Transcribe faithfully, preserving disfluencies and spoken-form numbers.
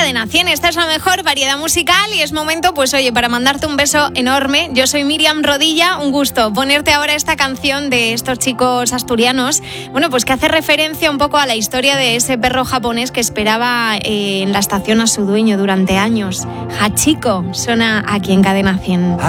Cadena cien. Esta es la mejor variedad musical y es momento, pues oye, para mandarte un beso enorme. Yo soy Miriam Rodilla, un gusto ponerte ahora esta canción de estos chicos asturianos, bueno, pues que hace referencia un poco a la historia de ese perro japonés que esperaba eh, en la estación a su dueño durante años. Hachiko suena aquí en Cadena cien.